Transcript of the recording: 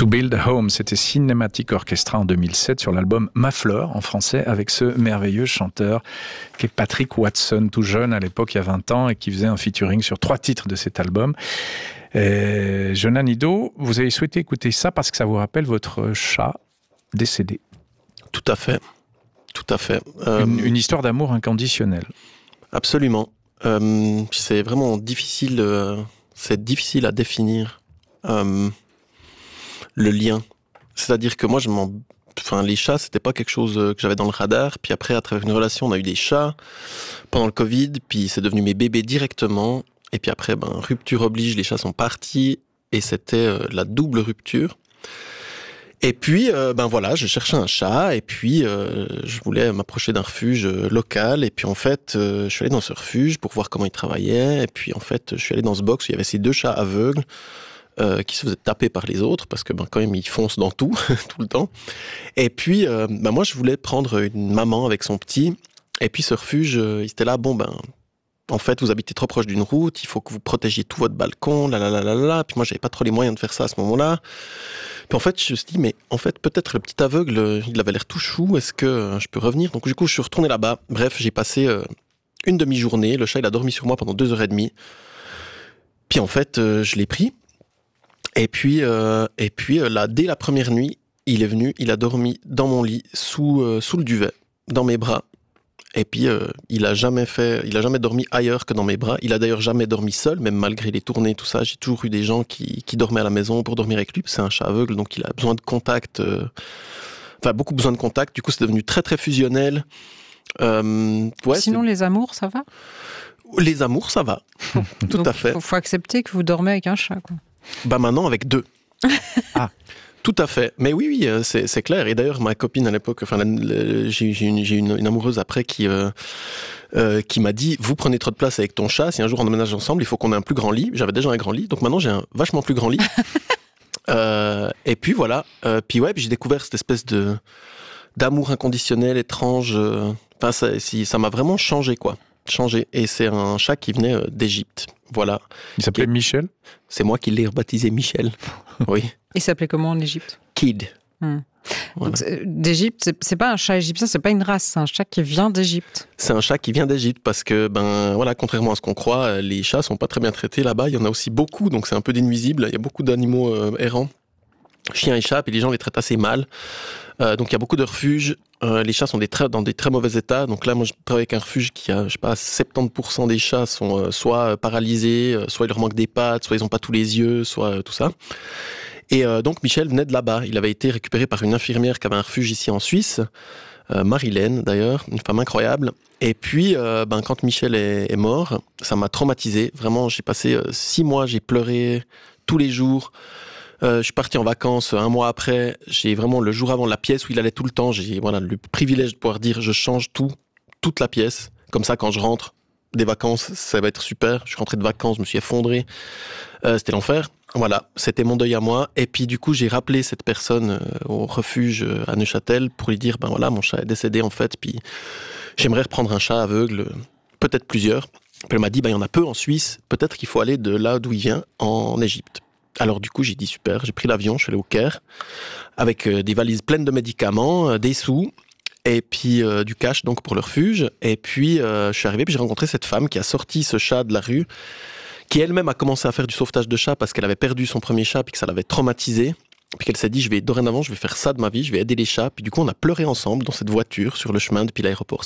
To Build a Home, c'était Cinematic Orchestra en 2007 sur l'album Ma Fleur en français avec ce merveilleux chanteur qui est Patrick Watson, tout jeune à l'époque, il y a 20 ans, et qui faisait un featuring sur 3 titres de cet album. Jonan Ido, vous avez souhaité écouter ça parce que ça vous rappelle votre chat décédé. Tout à fait. Une histoire d'amour inconditionnel. Absolument. C'est vraiment difficile, c'est difficile à définir le lien. C'est-à-dire que moi, les chats, c'était pas quelque chose que j'avais dans le radar. Puis après, à travers une relation, on a eu des chats pendant le Covid. Puis c'est devenu mes bébés directement. Et puis après, rupture oblige, les chats sont partis. Et c'était la double rupture. Et puis, je cherchais un chat. Et puis, je voulais m'approcher d'un refuge local. Et puis, en fait, je suis allé dans ce refuge pour voir comment il travaillait. Et puis, en fait, je suis allé dans ce box où il y avait ces 2 chats aveugles. Qui se faisaient taper par les autres parce que quand même ils foncent dans tout tout le temps. Et puis moi je voulais prendre une maman avec son petit, et puis ce refuge il était là, en fait vous habitez trop proche d'une route, il faut que vous protégiez tout votre balcon, puis moi j'avais pas trop les moyens de faire ça à ce moment-là. Puis en fait je me suis dit mais en fait peut-être le petit aveugle il avait l'air tout chou, est-ce que je peux revenir? Donc du coup je suis retourné là-bas. Bref, j'ai passé une demi-journée, le chat il a dormi sur moi pendant 2h30. Puis en fait je l'ai pris. Et puis là, dès la première nuit, il est venu, il a dormi dans mon lit, sous le duvet, dans mes bras. Et puis, il a jamais dormi ailleurs que dans mes bras. Il a d'ailleurs jamais dormi seul, même malgré les tournées, tout ça. J'ai toujours eu des gens qui dormaient à la maison pour dormir avec lui. C'est un chat aveugle, donc il a besoin de contact. Beaucoup besoin de contact. Du coup, c'est devenu très, très fusionnel. Sinon, les amours, ça va? Les amours, ça va. Tout donc, à fait. Faut accepter que vous dormez avec un chat, quoi. Maintenant avec 2. Ah. Tout à fait. Mais oui, c'est clair. Et d'ailleurs, ma copine à l'époque, j'ai une amoureuse après qui m'a dit, vous prenez trop de place avec ton chat. Si un jour on emménage ensemble, il faut qu'on ait un plus grand lit. J'avais déjà un grand lit, donc maintenant j'ai un vachement plus grand lit. Et puis voilà. Puis j'ai découvert cette espèce d'amour inconditionnel, étrange. Ça m'a vraiment changé, quoi. Et c'est un chat qui venait d'Égypte. Voilà. Il s'appelait Michel? C'est moi qui l'ai rebaptisé Michel. Oui. Il s'appelait comment en Égypte? Kid. Voilà. Donc, d'Égypte, c'est pas un chat égyptien, c'est pas une race, c'est un chat qui vient d'Égypte. C'est un chat qui vient d'Égypte parce que, contrairement à ce qu'on croit, les chats sont pas très bien traités là-bas. Il y en a aussi beaucoup, donc c'est un peu des nuisibles. Il y a beaucoup d'animaux errants, chiens et chats, et les gens les traitent assez mal. Donc il y a beaucoup de refuges. Les chats sont dans des très mauvais états. Donc là, moi, je travaille avec un refuge qui a, 70% des chats sont soit paralysés, soit il leur manque des pattes, soit ils n'ont pas tous les yeux, soit tout ça. Et donc Michel venait de là-bas. Il avait été récupéré par une infirmière qui avait un refuge ici en Suisse, Marilène d'ailleurs, une femme incroyable. Et puis, quand Michel est mort, ça m'a traumatisé. Vraiment, j'ai passé 6 mois, j'ai pleuré tous les jours. Je suis parti en vacances 1 mois après. J'ai vraiment, le jour avant, la pièce où il allait tout le temps, j'ai le privilège de pouvoir dire je change toute la pièce. Comme ça, quand je rentre des vacances, ça va être super. Je suis rentré de vacances, je me suis effondré. C'était l'enfer. Voilà, c'était mon deuil à moi. Et puis du coup, j'ai rappelé cette personne au refuge à Neuchâtel pour lui dire, mon chat est décédé en fait. Puis j'aimerais reprendre un chat aveugle, peut-être plusieurs. Puis elle m'a dit, il y en a peu en Suisse. Peut-être qu'il faut aller de là d'où il vient, en Égypte. Alors du coup, j'ai dit super, j'ai pris l'avion, je suis allé au Caire, avec des valises pleines de médicaments, des sous, et puis du cash donc pour le refuge. Et puis je suis arrivé, puis j'ai rencontré cette femme qui a sorti ce chat de la rue, qui elle-même a commencé à faire du sauvetage de chats parce qu'elle avait perdu son premier chat, puis que ça l'avait traumatisé. Puis qu'elle s'est dit, dorénavant, je vais faire ça de ma vie, je vais aider les chats. Puis du coup, on a pleuré ensemble dans cette voiture sur le chemin depuis l'aéroport.